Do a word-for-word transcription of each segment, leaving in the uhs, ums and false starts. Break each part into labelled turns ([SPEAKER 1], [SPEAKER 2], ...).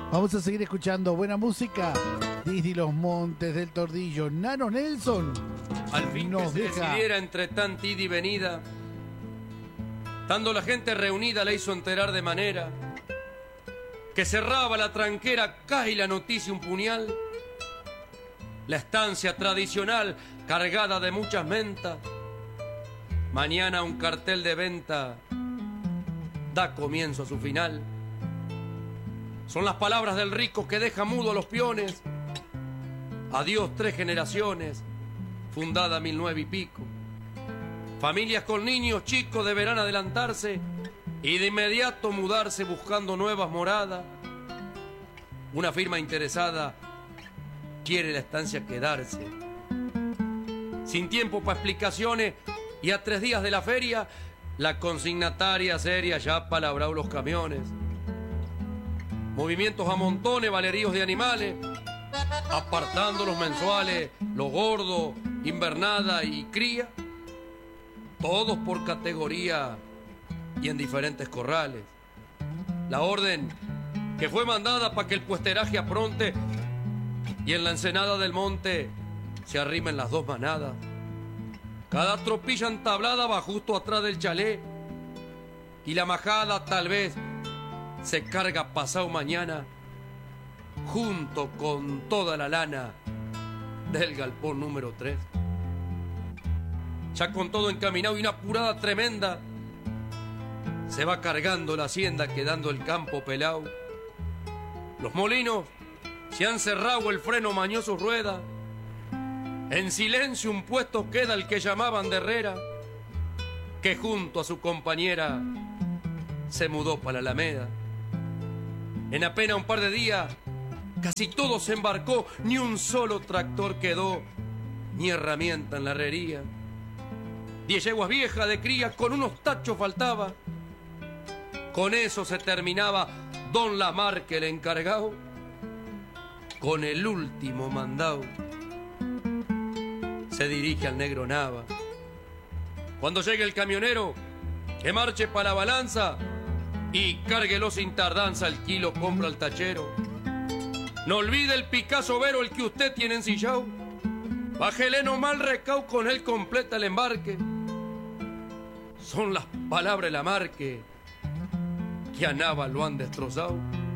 [SPEAKER 1] Vamos a seguir escuchando buena música desde los montes del Tordillo. Nano Nelson
[SPEAKER 2] Al fin
[SPEAKER 1] nos
[SPEAKER 2] que se
[SPEAKER 1] deja.
[SPEAKER 2] decidiera entre tanta ida y venida, estando la gente reunida la hizo enterar de manera que cerraba la tranquera, cae la noticia un puñal. La estancia tradicional cargada de muchas mentas, mañana un cartel de venta da comienzo a su final. Son las palabras del rico que deja mudo a los peones. Adiós tres generaciones, fundada mil nueve y pico. Familias con niños chicos deberán adelantarse y de inmediato mudarse buscando nuevas moradas. Una firma interesada quiere la estancia quedarse. Sin tiempo para explicaciones y a tres días de la feria, la consignataria seria ya ha palabrado los camiones. Movimientos a montones, valeríos de animales, apartando los mensuales, los gordos, invernada y cría, todos por categoría y en diferentes corrales. La orden que fue mandada para que el puesteraje apronte y en la ensenada del monte se arrimen las dos manadas. Cada tropilla entablada va justo atrás del chalet y la majada tal vez se carga pasado mañana junto con toda la lana del galpón número tres. Ya con todo encaminado y una apurada tremenda, se va cargando la hacienda quedando el campo pelao. Los molinos se han cerrado el freno mañoso rueda. En silencio un puesto queda el que llamaban de herrera, que junto a su compañera se mudó para la Alameda. En apenas un par de días casi todo se embarcó, ni un solo tractor quedó, ni herramienta en la herrería. Diez yeguas viejas de cría con unos tachos faltaba. Con eso se terminaba don Lamarque el encargado, con el último mandado se dirige al negro Nava. Cuando llegue el camionero, que marche para la balanza y cárguelo sin tardanza, el kilo compra al tachero. No olvide el Picasso Vero, el que usted tiene ensillado. Bájele nomás el recao, con él completa el embarque. Son las palabras de Lamarque que a Nava lo han destrozado.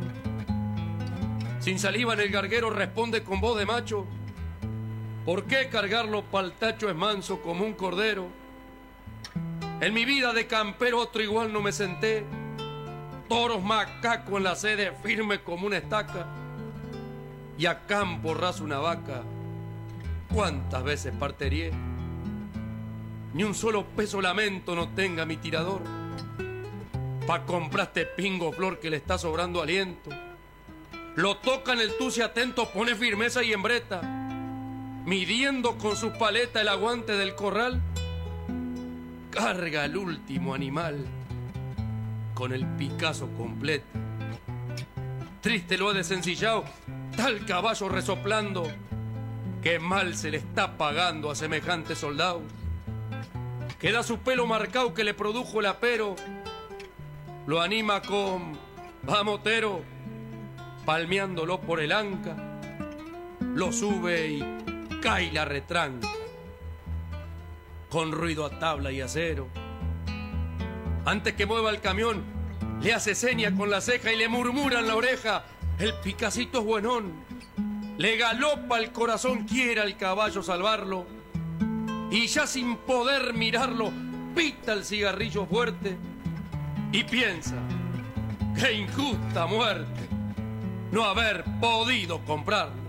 [SPEAKER 2] Sin saliva en el garguero responde con voz de macho: ¿por qué cargarlo pa'l tacho es manso como un cordero? En mi vida de campero otro igual no me senté. Toros macaco en la sede firme como una estaca. Y a campo raso una vaca, ¿cuántas veces parterié? Ni un solo peso lamento no tenga mi tirador pa' comprar este pingo flor que le está sobrando aliento. Lo toca en el tuce atento, pone firmeza y embreta, midiendo con sus paletas el aguante del corral. Carga el último animal con el Picasso completo. Triste lo ha desencillado tal caballo resoplando, que mal se le está pagando a semejante soldado. Queda su pelo marcado que le produjo el apero, lo anima con vamotero, palmeándolo por el anca, lo sube y cae la retranca, con ruido a tabla y acero. Antes que mueva el camión, le hace seña con la ceja y le murmura en la oreja: el Picacito es buenón, le galopa el corazón, quiera el caballo salvarlo. Y ya sin poder mirarlo, pita el cigarrillo fuerte y piensa: qué injusta muerte no haber podido comprarlo.